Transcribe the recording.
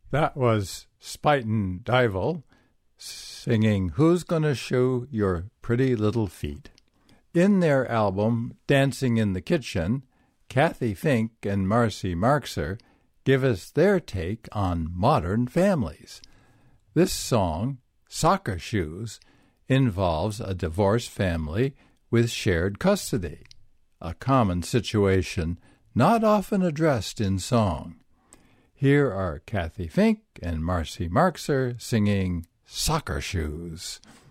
That was Spuyten Duyvil singing Who's Gonna Shoe Your Pretty Little Feet. In their album Dancing in the Kitchen, Kathy Fink and Marcy Marxer give us their take on modern families. This song, Soccer Shoes, involves a divorced family with shared custody, a common situation not often addressed in song. Here are Kathy Fink and Marcy Marxer singing Soccer Shoes.